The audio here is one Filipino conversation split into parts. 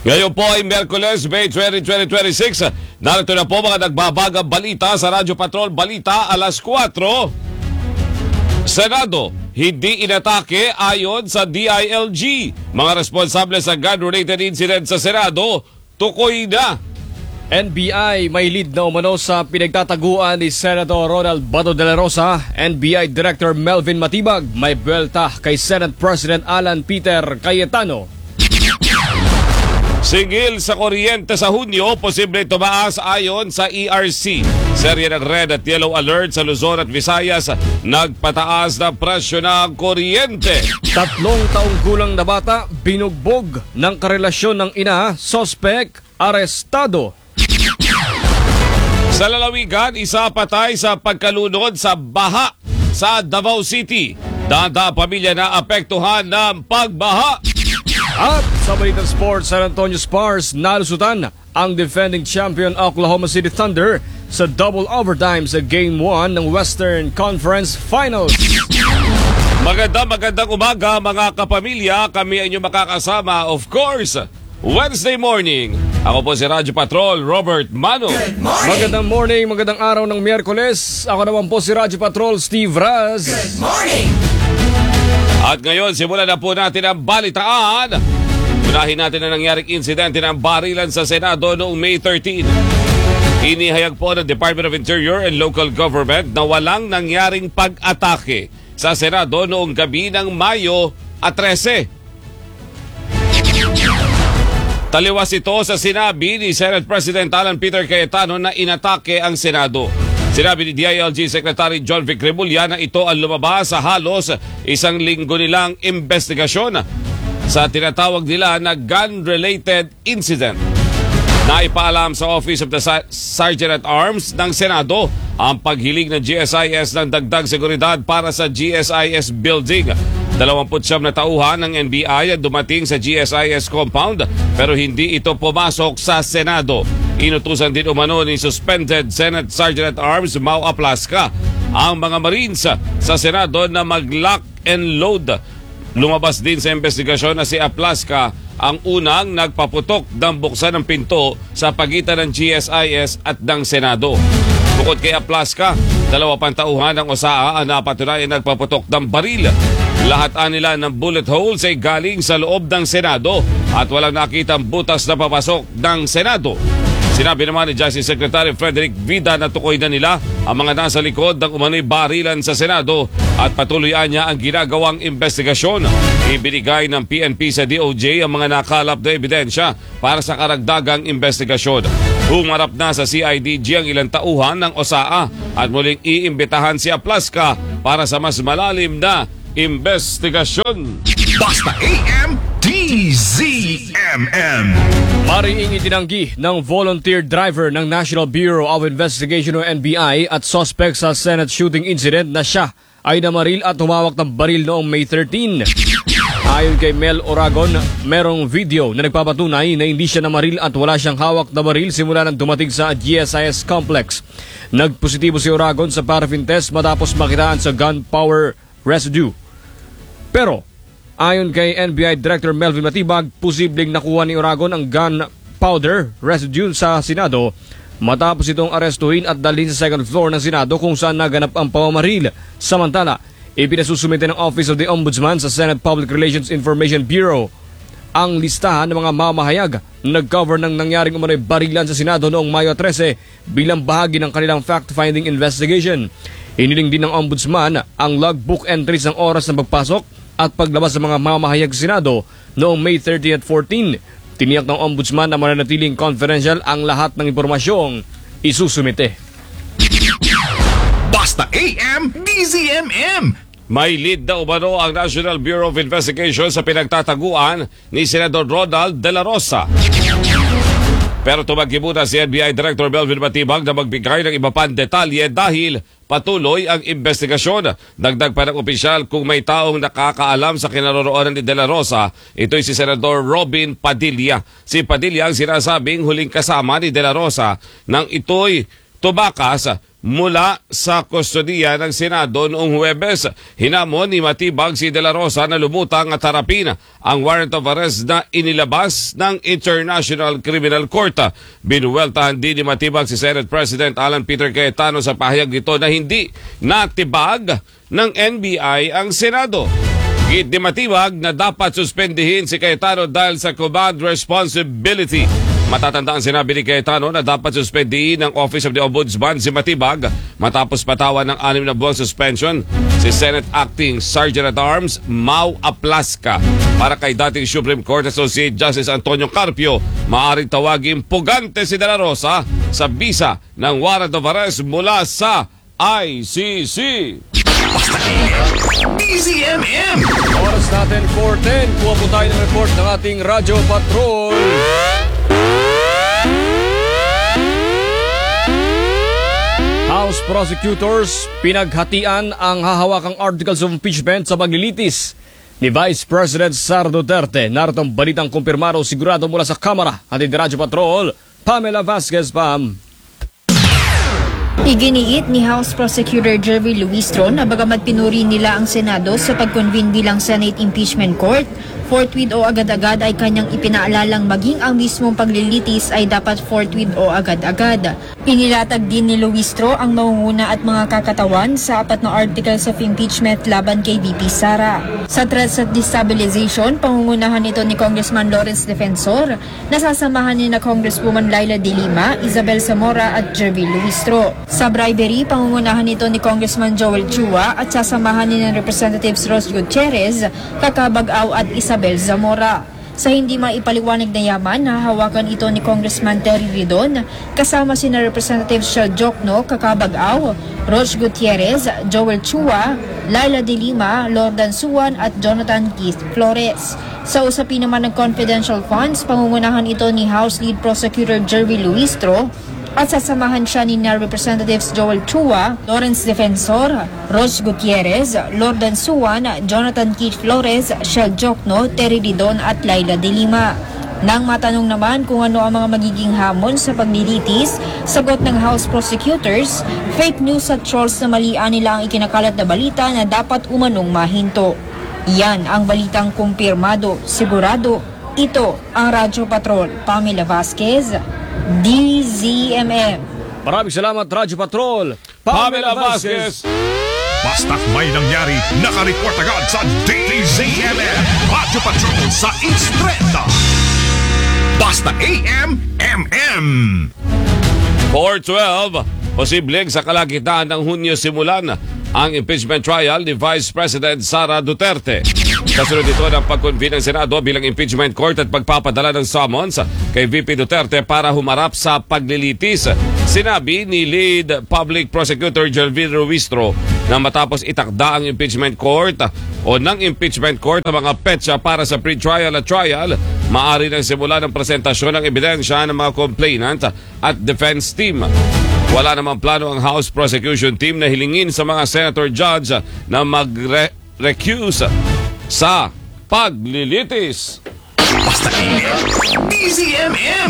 Ngayon po ay Miyerkules, May 20, 2026. Narito na po mga nagbabagang balita sa Radyo Patrol. Balita alas 4. Senado, hindi inatake ayon sa DILG. Mga responsable sa gun-related incident sa Senado, tukoy na. NBI may lead na umano sa pinagtataguan ni Senator Ronald Bato de la Rosa. NBI Director Melvin Matibag may buwelta kay Senate President Alan Peter Cayetano. Singil sa kuryente sa Hunyo, posible tumaas ayon sa ERC. Serye ng red at yellow alert sa Luzon at Visayas, nagpataas na presyo ng kuryente. 3 taong gulang na bata, binugbog ng karelasyon ng ina, sospek, arestado. Sa lalawigan, isa patay sa pagkalunod sa baha sa Davao City. Dada pamilya na apektuhan ng pagbaha. At sa balitang sports, San Antonio Spurs nalusutan ang defending champion Oklahoma City Thunder sa double overtime sa Game 1 ng Western Conference Finals. Magandang umaga mga kapamilya. Kami ang inyong makakasama, of course, Wednesday morning. Ako po si Radyo Patrol, Robert Mano. Magandang morning, magandang araw ng Miyerkules. Ako naman po si Radyo Patrol, Steve Raz. Good morning! At ngayon, simulan na po natin ang balitaan. Unahin natin ang nangyaring insidente ng barilan sa Senado noong May 13. Inihayag po ng Department of Interior and Local Government na walang nangyaring pag-atake sa Senado noong gabi ng Mayo 13. Taliwas ito sa sinabi ni Senate President Alan Peter Cayetano na inatake ang Senado. Sinabi ni DILG Secretary John Vic Remulla na ito ang lumabas sa halos isang linggo nilang investigasyon sa tinatawag nila na gun-related incident. Naipaalam sa Office of the Sergeant at Arms ng Senado ang paghiling ng GSIS ng dagdag seguridad para sa GSIS building. 29 na tauhan ng NBI ang dumating sa GSIS compound pero hindi ito pumasok sa Senado. Inutusan din umano ni suspended Senate Sergeant at Arms Mau Aplasca ang mga Marines sa Senado na mag-lock and load. Lumabas din sa investigasyon na si Aplasca ang unang nagpaputok ng buksan ng pinto sa pagitan ng GSIS at ng Senado. Bukod kay Aplasca, 2 pang tauhan ng OSAA ang napatunayan nagpaputok ng baril. Lahat nila ng bullet holes ay galing sa loob ng Senado at walang nakitang butas na papasok ng Senado. Sinabi naman ni Justice Secretary Frederick Vida na tukoy na nila ang mga nasa likod ng umano'y barilan sa Senado at patuloyan niya ang ginagawang investigasyon. Ibinigay ng PNP sa DOJ ang mga nakalap na ebidensya para sa karagdagang investigasyon. Humarap na sa CIDG ang ilang tauhan ng OSAA at muling iimbitahan si Aplasca para sa mas malalim na investigasyon. Basta AM DZMM. Mariing itinanggi ng volunteer driver ng National Bureau of Investigation o NBI at suspect sa Senate shooting incident na siya ay namaril at humawak ng baril noong May 13. Ayon kay Mel Oragon, merong video na nagpapatunay na hindi siya namaril at wala siyang hawak na baril simula nang dumating sa GSIS complex. Nagpositibo si Oragon sa paraffin test matapos makitaan sa gunpowder residue. Pero ayon kay NBI Director Melvin Matibag, posibleng nakuha ni Oragon ang gunpowder residue sa Senado matapos itong arestuhin at dalhin sa second floor ng Senado kung saan naganap ang pamamaril. Samantala, ipinasusumite ng Office of the Ombudsman sa Senate Public Relations Information Bureau ang listahan ng mga mamahayag na nag-cover ng nangyaring umano'y barilan sa Senado noong Mayo 13 bilang bahagi ng kanilang fact-finding investigation. Iniling din ng Ombudsman ang logbook entries ng oras ng pagpasok at paglabas ng mga mamahayag sa Senado noong May 30 at 14. Tiniyak ng Ombudsman na mananatiling confidential ang lahat ng impormasyong isusumite. Basta AM DZMM. May lead na umano ang National Bureau of Investigation sa pinagtataguan ni Senador Ronald de la Rosa. Pero tumanggi muna si NBI Director Melvin Matibag na magbigay ng iba pang detalye dahil patuloy ang investigasyon. Dagdag pa ng opisyal kung may taong nakakaalam sa kinaroroonan ni De La Rosa, ito'y si Senador Robin Padilla. Si Padilla ang sinasabing huling kasama ni De La Rosa nang ito'y tumakas mula sa kustodiya ng Senado noong Huwebes. Hinamon ni Matibag si De La Rosa na lumutang at harapin ang warrant of arrest na inilabas ng International Criminal Court. Binuweltahan din ni Matibag si Senate President Alan Peter Cayetano sa pahayag nito na hindi natibag ng NBI ang Senado. Git ni Matibag na dapat suspendihin si Cayetano dahil sa command responsibility. Matatandaan sinabi ni Cayetano na dapat suspendihin ng Office of the Ombudsman si Matibag matapos patawan ng 6 na buwang suspension si Senate Acting Sergeant at Arms Mau Aplaska. Para kay dating Supreme Court Associate Justice Antonio Carpio, maaaring tawagin pugante si De La Rosa sa bisa ng warrant of arrest mula sa ICC. DZMM. Oras natin 4:10. Kuha po tayo ng report ng ating Radyo Patrol. House prosecutors pinaghatian ang hahawakang articles of impeachment sa paglilitis ni Vice President Sara Duterte. Narito ang balitang kumpirmado sigurado mula sa Kamara. Ating Radyo Patrol, Pamela Vasquez, Pam. Iginiit ni House Prosecutor Jervy Luistro na bagamat pinuri nila ang Senado sa pag-convene bilang Senate Impeachment Court, forthwith o agad-agad ay kanyang ipinaalalang maging ang mismong paglilitis ay dapat forthwith o agad-agad. Inilatag din ni Luistro ang mangunguna at mga kakatawan sa 4 na articles of impeachment laban kay VP Sara. Sa threats at destabilization, pangungunahan ito ni Congressman Lawrence Defensor, nasasamahan ni na Congresswoman Laila De Lima, Isabel Zamora at Jervy Luistro. Sa bribery, pangungunahan ito ni Congressman Joel Chua at sasamahan ni ng Representatives Ross Gutierrez, Kakabag-Aw at Isabel Zamora. Sa hindi maipaliwanag na yaman, nahahawakan ito ni Congressman Terry Ridon, kasama sina Representatives Shel Jokno, Kakabag-Aw, Ross Gutierrez, Joel Chua, Laila De Lima, Lordan Suwan at Jonathan Keith Flores. Sa usapin naman ng confidential funds, pangungunahan ito ni House Lead Prosecutor Jervy Luistro, at sasamahan siya ni Representatives Joel Chua, Lawrence Defensor, Ross Gutierrez, Lordan Suwan, Jonathan Keith Flores, Shel Jokno, Terry Ridon at Laila De Lima. Nang matanong naman kung ano ang mga magiging hamon sa paglilitis, sagot ng House Prosecutors, fake news at trolls na malian nila ang ikinakalat na balita na dapat umanong mahinto. Yan ang balitang kumpirmado, sigurado. Ito ang Radyo Patrol. Pamela Vasquez, DZMM. Maraming salamat, Radyo Patrol, Pamela Vasquez. Basta't may nangyari, nakareport agad sa DZMM. Radyo Patrol sa Instreta. Basta AM, MM. 4:12, posibleng sa kalagitnaan ng Hunyo simulan ang impeachment trial ni Vice President Sara Duterte. Kasunod ito ng pag-convene ng Senado bilang impeachment court at pagpapadala ng summons kay VP Duterte para humarap sa paglilitis. Sinabi ni Lead Public Prosecutor Jervy Luistro na matapos itakda ang impeachment court o ng impeachment court ang mga petsa para sa pre-trial at trial, maaari nang simula ng presentasyon ng ebidensya ng mga complainant at defense team. Wala namang plano ang House Prosecution Team na hilingin sa mga Senator Judge na mag-recuse sa paglilitis. Basta AM, DZMM.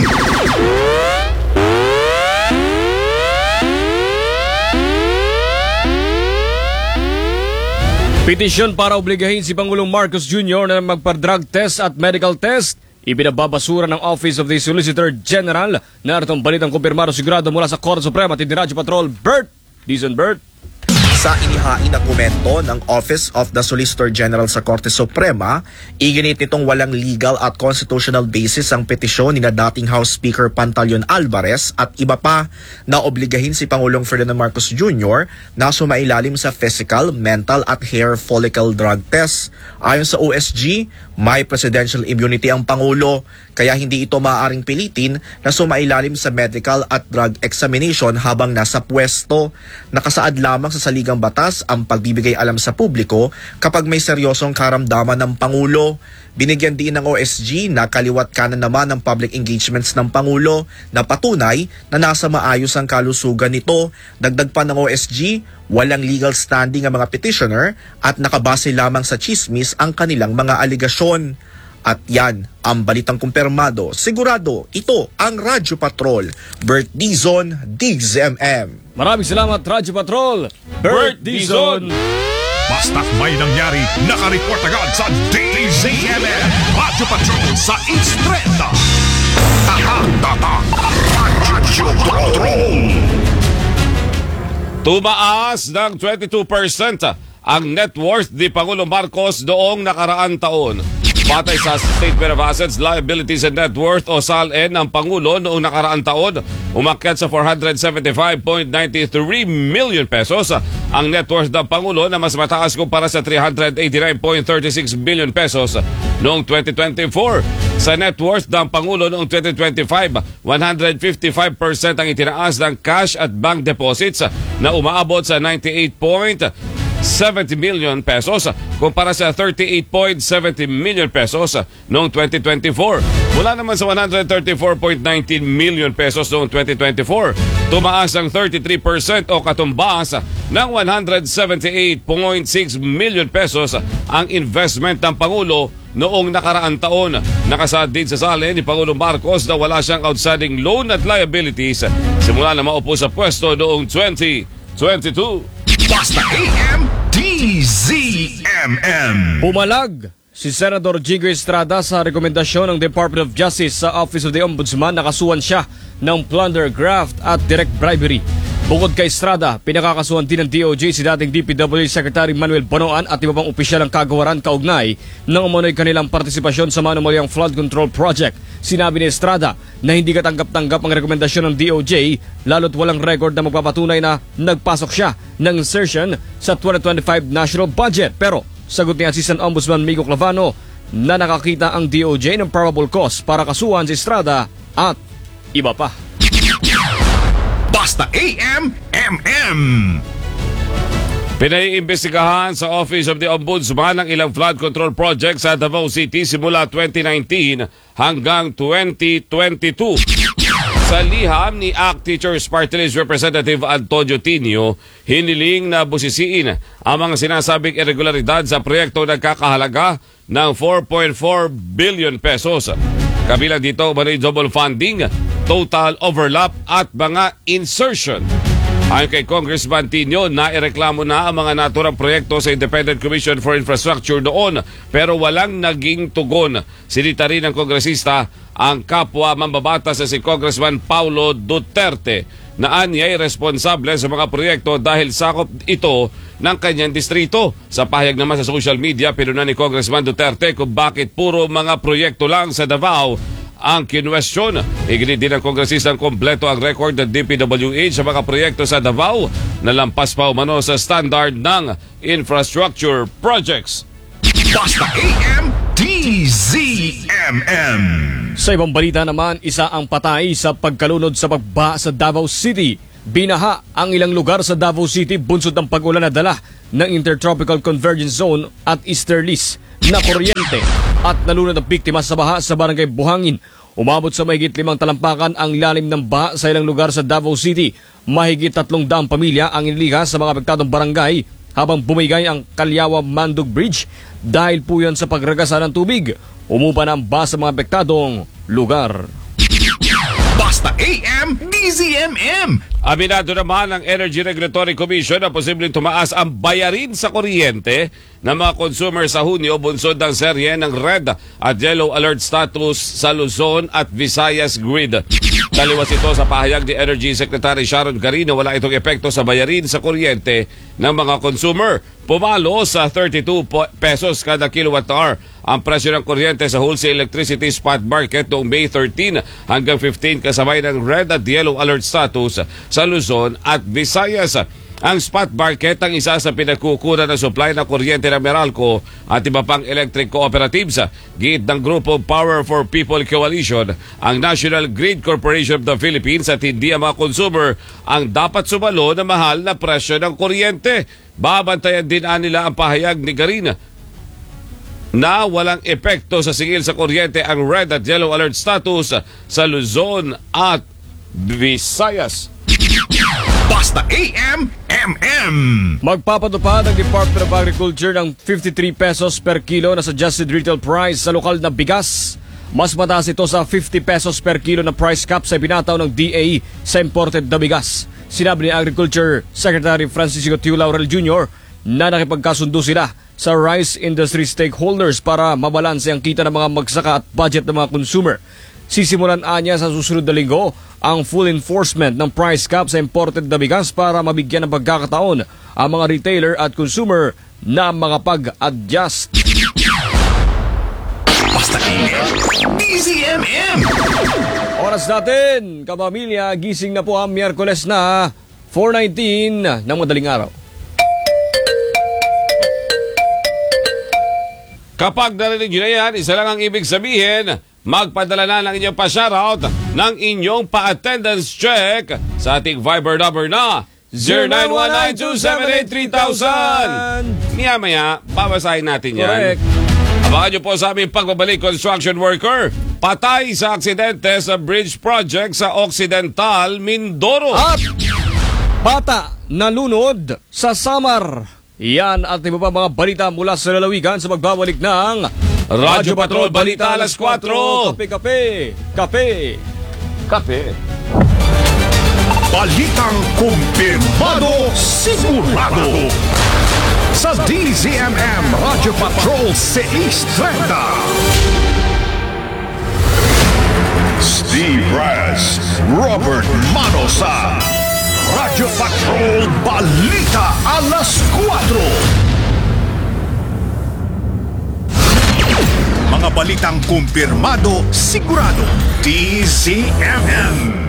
Petisyon para obligahin si Pangulong Marcos Jr. na magpa-drug test at medical test ibinababasura ng Office of the Solicitor General. Naritong balitang kumpirmado sigurado mula sa Korte Suprema. Radyo Patrol, Bert Dizon. Bert. Sa inihain na komento ng Office of the Solicitor General sa Korte Suprema, iginit nitong walang legal at constitutional basis ang petisyon ni na dating House Speaker Pantaleon Alvarez at iba pa na obligahin si Pangulong Ferdinand Marcos Jr. na sumailalim sa physical, mental at hair follicle drug test. Ayon sa OSG, may presidential immunity ang Pangulo, kaya hindi ito maaaring pilitin na sumailalim sa medical at drug examination habang nasa pwesto. Nakasaad lamang sa saligang batas ang pagbibigay alam sa publiko kapag may seryosong karamdaman ng Pangulo. Binigyan din ng OSG na kaliwat kanan naman ng public engagements ng Pangulo na patunay na nasa maayos ang kalusugan nito. Dagdag pa ng OSG, walang legal standing ang mga petitioner at nakabase lamang sa chismis ang kanilang mga aligasyon. At yan ang balitang kumpirmado. Sigurado, ito ang Radyo Patrol. Bert Dizon, DZMM. Maraming salamat, Radyo Patrol. Bert Dizon. Basta't may nangyari, nakareport agad sa DZMM. Radyo Patrol sa Instreta. Tatak, Radyo Patrol. Tumaas ng 22% ang net worth ni Pangulong Marcos noong nakaraang taon. Batay sa Statement of Assets, Liabilities and Net Worth o SALN ng Pangulo noong nakaraang taon, umakyat sa 475.93 million pesos ang net worth ng Pangulo na mas mataas kumpara sa 389.36 billion pesos noong 2024. Sa net worth ng Pangulo noong 2025, 155% ang itinaas ng cash at bank deposits na umaabot sa 98.70 million pesos kumpara sa 38.70 million pesos noong 2024. Mula naman sa 134.19 million pesos noong 2024, tumaas ang 33% o katumbas ng 178.6 million pesos ang investment ng Pangulo noong nakaraang taon. Nakasaad din sa SALN ni Pangulong Marcos na wala siyang outstanding loan at liabilities simula na maupo sa pwesto noong 2022. Basta AM, DZMM. Pumalag si Senador Jigo Estrada sa rekomendasyon ng Department of Justice sa Office of the Ombudsman na kasuhan siya ng plunder, graft at direct bribery. Bukod kay Estrada, pinakakasuhan din ng DOJ si dating DPWH Secretary Manuel Bonoan at iba pang opisyal ng kagawaran kaugnay ng umano'y kanilang partisipasyon sa manumalyang flood control project. Sinabi ni Estrada na hindi katanggap-tanggap ang rekomendasyon ng DOJ lalo't walang record na magpapatunay na nagpasok siya ng insertion sa 2025 national budget. Pero sagot ni Assistant Ombudsman Migo Clavano na nakakita ang DOJ ng probable cause para kasuhan si Estrada at iba pa. Basta AM, MM. Pinaiimbestigahan sa Office of the Ombudsman ang ilang flood control projects sa Davao City simula 2019 hanggang 2022. Sa liham ni ACT Teachers Party List Representative Antonio Tinio, hiniling na busisiin ang mga sinasabing irregularidad sa proyekto nagkakahalaga ng 4.4 billion pesos. Kabilang dito umano'y double funding, total overlap at mga insertion. Ayon kay Congressman Tinio, naireklamo na ang mga naturang proyekto sa Independent Commission for Infrastructure noon pero walang naging tugon. Sinita rin ng kongresista ang kapwa mambabatas sa si Congressman Paulo Duterte na anya'y responsable sa mga proyekto dahil sakop ito ng kanyang distrito. Sa pahayag naman sa social media, pinunan ni Congressman Duterte kung bakit puro mga proyekto lang sa Davao ang kinwestiyon. Iginit din ng kongresistang kompleto ang record ng DPWH sa mga proyekto sa Davao na lampas pa umano sa standard ng infrastructure projects. Basta AM, DZMM. Sa ibang balita naman, isa ang patay sa pagkalunod sa pagbaha sa Davao City. Binaha ang ilang lugar sa Davao City bunsod ng pag-ulan na dala ng Intertropical Convergence Zone at Easterlies na kuryente at nalunod ang biktima sa baha sa barangay Buhangin. Umabot sa mahigit 5 talampakan ang lalim ng baha sa ilang lugar sa Davao City. Mahigit 300 pamilya ang iniliha sa mga apektadong barangay habang bumigay ang Kalyawa-Mandug Bridge dahil po yan sa pagragasa ng tubig. Umupa na ang baha sa mga apektadong lugar. Basta AM, DZMM. Aminado naman ang Energy Regulatory Commission na posibleng tumaas ang bayarin sa kuryente ng mga consumer sa Hunyo bunsod ng serye ng red at yellow alert status sa Luzon at Visayas grid. Taliwas ito sa pahayag ni Energy Secretary Sharon Garino, wala itong epekto sa bayarin sa kuryente ng mga consumer. Pumalo sa 32 pesos kada kilowatt hour ang presyo ng kuryente sa wholesale electricity spot market noong May 13 hanggang 15 kasabay ng red at yellow alert status sa Luzon at Visayas. Ang spot market ang isa sa pinagkukunan ng supply ng kuryente ng Meralco at iba pang electric cooperatives. Giit ng grupo Power for People Coalition, ang National Grid Corporation of the Philippines at hindi ang mga consumer ang dapat sumalo na mahal na presyo ng kuryente. Babantayan din nila ang pahayag ni Garina na walang epekto sa singil sa kuryente ang red at yellow alert status sa Luzon at Visayas. Basta AM. Magpapatupad ang Department of Agriculture ng 53 pesos per kilo na suggested retail price sa lokal na bigas. Mas mataas ito sa 50 pesos per kilo na price cap sa ibinataw ng DA sa imported na bigas. Sinabi ni Agriculture Secretary Francisco Tiu Laurel Jr. na nakipagkasundo sila sa rice industry stakeholders para mabalanse ang kita ng mga magsaka at budget ng mga consumer. Sisimulan niya sa susunod na linggo ang full enforcement ng price cap sa imported na bigas para mabigyan ng pagkakataon ang mga retailer at consumer na makapag-adjust. Basta AM, DZMM. Oras natin, kapamilya, gising na po ang Miyerkules na 4:19 ng madaling araw. Kapag narinig nyo na yan, isa lang ang ibig sabihin, magpadala na ng inyong pa-shoutout ng inyong pa-attendance check sa ating Viber number na 0919-278-3000. Maya-maya, babasahin natin yan. Correct. Abangan nyo po sa aming pagbabalik construction worker. Patay sa aksidente sa bridge project sa Occidental, Mindoro. At bata nalunod sa Samar. Yan at iba pa mga balita mula sa lalawigan sa magbabalik ng Radyo Patrol Balita alas 4. Kape. Balitang kumpirmado, sigurado. Sa DZMM Radyo Patrol 630. Steve Raz, Robert Manosa. Radyo Patrol Balita alas 4. Mga balitang kumpirmado, sigurado. DZMM.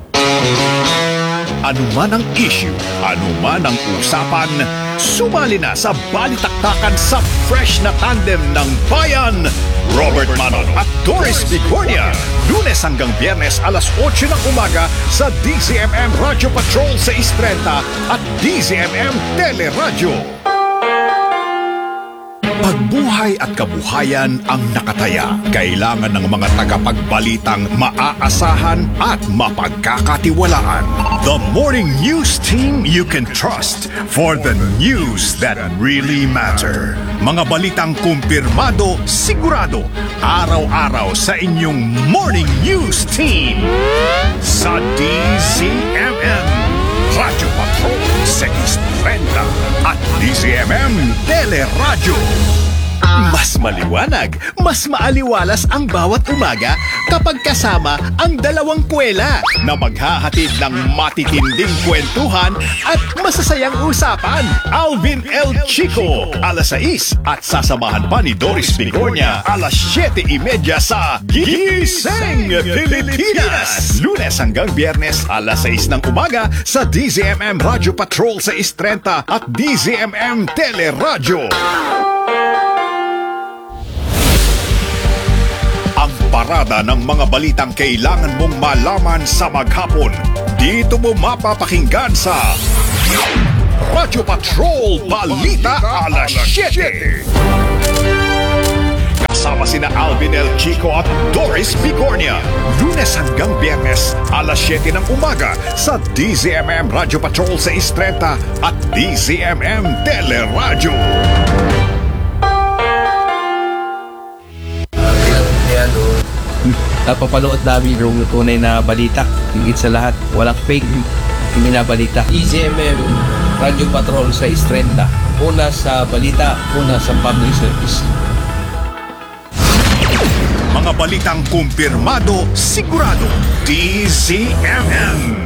Ano man ang issue, ano man ang usapan, sumali na sa balitaktakan sa fresh na tandem ng bayan. Robert Manon at Doris Bigornia, Lunes hanggang Biyernes alas 8 ng umaga sa DZMM Radio Patrol 630 at DZMM Teleradyo. Pagbuhay at kabuhayan ang nakataya. Kailangan ng mga tagapagbalitang maaasahan at mapagkakatiwalaan. The morning news team you can trust for the news that really matter. Mga balitang kumpirmado, sigurado, araw-araw sa inyong morning news team. Sa DZMM, Radyo Patrol 630 at DZMM Teleradyo. Mas maliwanag, mas maaliwalas ang bawat umaga kapag kasama ang dalawang kwela na maghahatid ng matitinding kwentuhan at masasayang usapan. Alvin L. Chico, alas 6 at sasamahan pa ni Doris Bigornia, alas 7:30 sa Gising Pilipinas. Lunes hanggang Biyernes, alas 6 ng umaga sa DZMM Radio Patrol 630 at DZMM Teleradyo. Ang parada ng mga balitang kailangan mong malaman sa maghapon. Dito mo mapapakinggan sa Radyo Patrol Balita alas 7. Kasama sina Alvin L. Chico at Doris Bigornia. Lunes hanggang Biyernes, alas 7 ng umaga sa DZMM Radio Patrol 630 at DZMM Teleradyo. Napapanood namin yung tunay na balita. Higit sa lahat, walang fake binabalita. DZMM Radio Patrol 630. Una sa balita, una sa public service. Mga balitang kumpirmado, sigurado. DZMM.